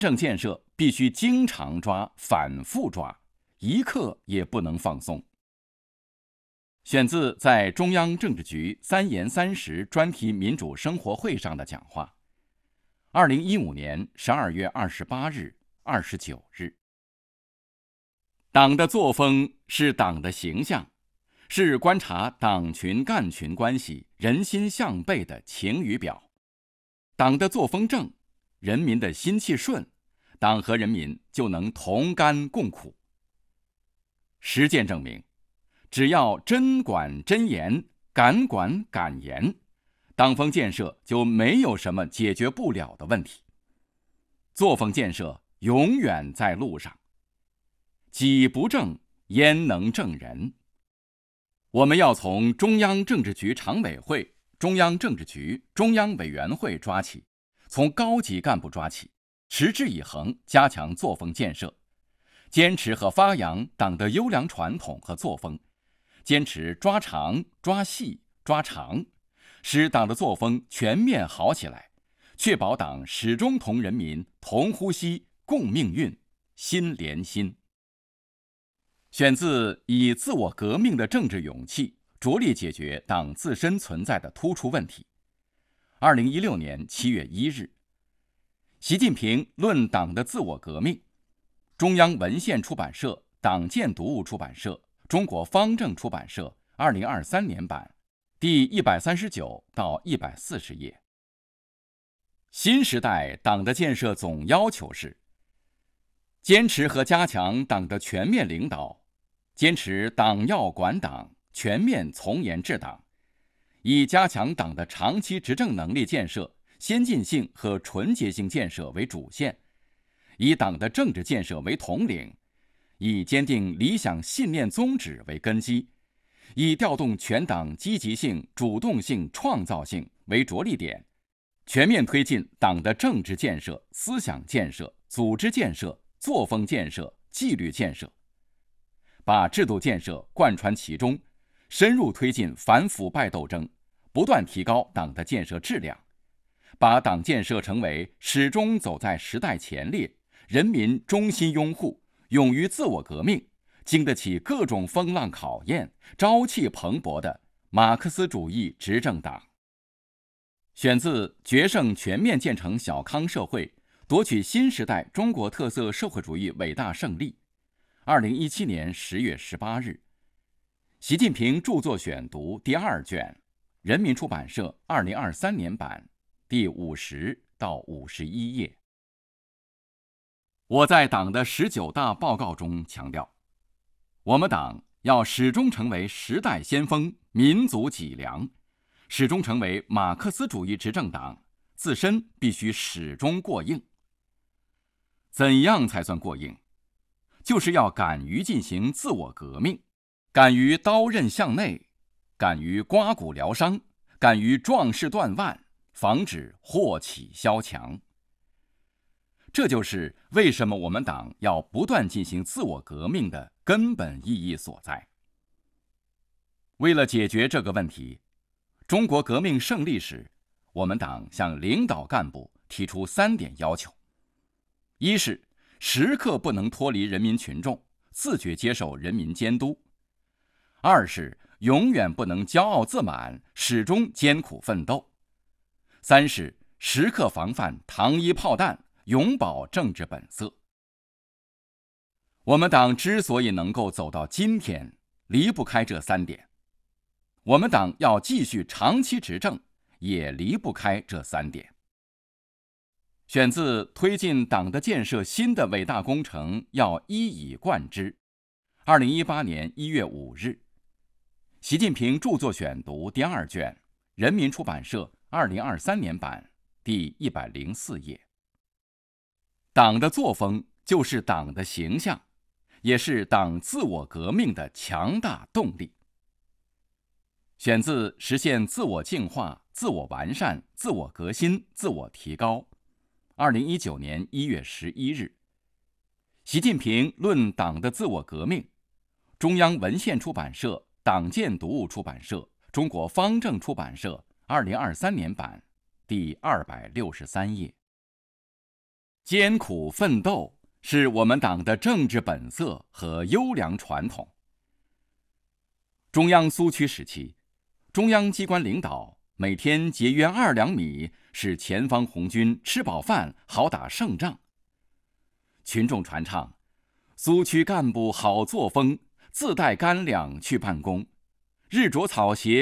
政建设必须经常抓、反复抓，一刻也不能放松。选自在中央政治局3言3时专题民主生活会上的讲话，2015年12月28日、29日。党的作风是党的形象，是观察党群干群关系人心向背的晴雨表。党的作风正，人民的心气顺，党和人民就能同甘共苦。实践证明，只要真管真严，敢管敢严，党风建设就没有什么解决不了的问题。作风建设永远在路上。己不正，焉能正人？我们要从中央政治局常委会、中央政治局、中央委员会抓起，从高级干部抓起，持之以恒加强作风建设，坚持和发扬党的优良传统和作风，坚持抓长、抓细、抓长，使党的作风全面好起来，确保党始终同人民同呼吸、共命运、心连心。选自以自我革命的政治勇气，着力解决党自身存在的突出问题。2016年7月1日，习近平论党的自我革命，中央文献出版社、党建读物出版社、中国方正出版社2023年版，第139到140页。新时代党的建设总要求是：坚持和加强党的全面领导，坚持党要管党，全面从严治党，以加强党的长期执政能力建设、先进性和纯洁性建设为主线，以党的政治建设为统领，以坚定理想信念宗旨为根基，以调动全党积极性、主动性、创造性为着力点，全面推进党的政治建设、思想建设、组织建设、作风建设、纪律建设，把制度建设贯穿其中，深入推进反腐败斗争，不断提高党的建设质量，把党建设成为始终走在时代前列、人民衷心拥护、勇于自我革命、经得起各种风浪考验、朝气蓬勃的马克思主义执政党。选自决胜全面建成小康社会，夺取新时代中国特色社会主义伟大胜利，2017年10月18日，习近平著作选读第2卷，人民出版社2023年版，第50到51页。我在党的19大报告中强调，我们党要始终成为时代先锋、民族脊梁，始终成为马克思主义执政党，自身必须始终过硬。怎样才算过硬？就是要敢于进行自我革命，敢于刀刃向内，敢于刮骨疗伤，敢于壮士断腕，防止祸起萧墙。这就是为什么我们党要不断进行自我革命的根本意义所在。为了解决这个问题，中国革命胜利时，我们党向领导干部提出3点要求：一是时刻不能脱离人民群众，自觉接受人民监督；二是永远不能骄傲自满，始终艰苦奋斗；三是时刻防范糖衣炮弹，永葆政治本色。我们党之所以能够走到今天，离不开这3点。我们党要继续长期执政，也离不开这3点。选自推进党的建设新的伟大工程要一以贯之，2018年1月5日，习近平著作选读第2卷，人民出版社2023年版，第104页。党的作风就是党的形象，也是党自我革命的强大动力。选自实现自我净化、自我完善、自我革新、自我提高，2019年1月11日，习近平论党的自我革命，中央文献出版社、党建读物出版社、中国方正出版社2023年版，第263页。 艰苦奋斗是我们党的政治本色和优良传统。中央苏区时期，中央机关领导每天节约2两米，使前方红军吃饱饭，好打胜仗。群众传唱：苏区干部好作风，自带干粮去办公，日着草鞋